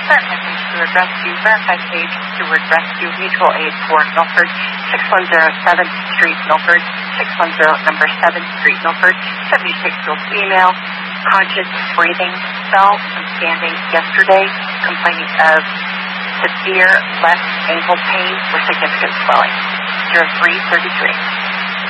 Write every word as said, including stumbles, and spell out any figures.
Current message to address you. Verify page Steward Rescue Mutual Aid for Milford. six one zero seventh Street, Milford. six one zero number seventh Street, Milford. seventy-six-year-old female. Conscious breathing. Fell from standing yesterday. Complaining of severe left ankle pain with significant swelling. zero three thirty-three.